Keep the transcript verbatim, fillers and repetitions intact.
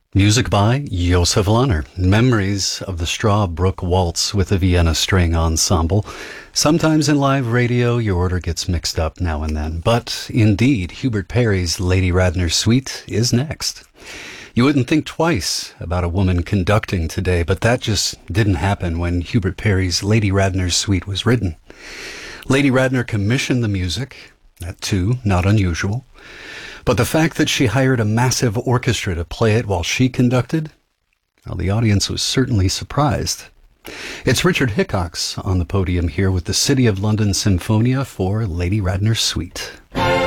Music by Josef Lahner. Memories of the Strawbrook Waltz with the Vienna String Ensemble. Sometimes in live radio, your order gets mixed up now and then. But indeed, Hubert Parry's Lady Radnor Suite is next. You wouldn't think twice about a woman conducting today, but that just didn't happen when Hubert Parry's Lady Radnor Suite was written. Lady Radnor commissioned the music, that too, not unusual. But the fact that she hired a massive orchestra to play it while she conducted, well, the audience was certainly surprised. It's Richard Hickox on the podium here with the City of London Symphonia for Lady Radnor Suite.